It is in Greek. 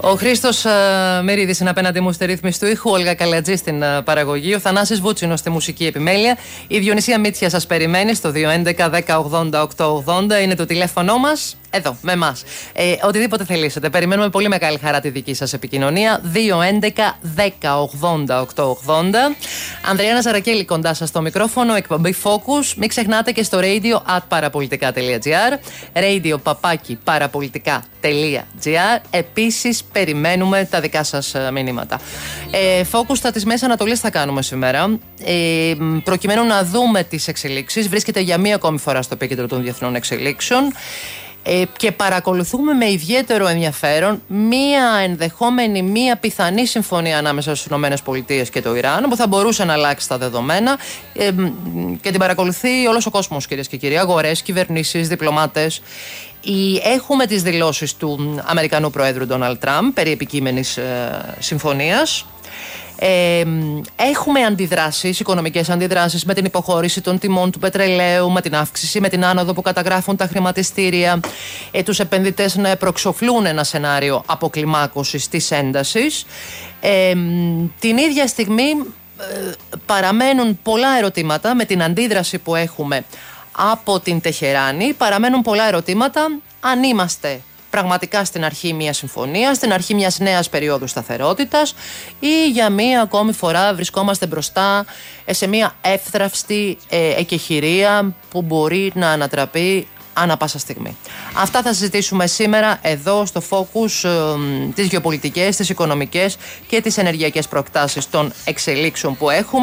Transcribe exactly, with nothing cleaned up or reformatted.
Ο Χρήστος uh, Μερίδης είναι απέναντι μου στη ρύθμιση του ήχου, Όλγα Καλατζή στην uh, παραγωγή, ο Θανάσης Βούτσινος στη μουσική επιμέλεια. Η Διονυσία Μίτσια σας περιμένει στο δύο έντεκα δέκα ογδόντα οκτακόσια ογδόντα, είναι το τηλέφωνό μας. Εδώ, με εμάς. Ε, οτιδήποτε θελήσετε. Περιμένουμε πολύ μεγάλη χαρά τη δική σας επικοινωνία. δύο έντεκα δέκα ογδόντα οκτακόσια ογδόντα. Ανδριάννα Ζαρακέλη κοντά σας στο μικρόφωνο, εκπομπή Focus. Μην ξεχνάτε και στο radio at parapolitica.gr, radio παπάκι parapolitica.gr. Επίσης, περιμένουμε τα δικά σας μηνύματα. Ε, Focus στα της Μέσης Ανατολής θα κάνουμε σήμερα. Ε, προκειμένου να δούμε τις εξελίξεις, βρίσκεται για μία ακόμη φορά στο επίκεντρο των διεθνών εξελίξεων. Ε, και παρακολουθούμε με ιδιαίτερο ενδιαφέρον μία ενδεχόμενη, μία πιθανή συμφωνία ανάμεσα στις ΗΠΑ και το Ιράν, που θα μπορούσε να αλλάξει τα δεδομένα ε, και την παρακολουθεί όλος ο κόσμος, κυρίες και κύριοι, αγορές, κυβερνήσεις, διπλωμάτες. Έχουμε τις δηλώσεις του Αμερικανού Προέδρου Ντόναλντ Τραμπ περί επικείμενης ε, συμφωνίας. Ε, έχουμε αντιδράσεις, οικονομικές αντιδράσεις με την υποχώρηση των τιμών του πετρελαίου, με την αύξηση, με την άνοδο που καταγράφουν τα χρηματιστήρια, ε, τους επενδυτές να προξοφλούν ένα σενάριο αποκλιμάκωσης της έντασης. Ε, την ίδια στιγμή ε, παραμένουν πολλά ερωτήματα με την αντίδραση που έχουμε από την Τεχεράνη, παραμένουν πολλά ερωτήματα αν είμαστε πραγματικά στην αρχή μιας συμφωνίας, στην αρχή μιας νέας περίοδου σταθερότητας ή για μία ακόμη φορά βρισκόμαστε μπροστά σε μια εύθραυστη ε, εκεχηρία που μπορεί να ανατραπεί ανά πάσα στιγμή. Αυτά θα συζητήσουμε σήμερα εδώ στο Focus, ε, τις γεωπολιτικές, τις οικονομικές και τις ενεργειακές προεκτάσεις των εξελίξεων που έχουμε.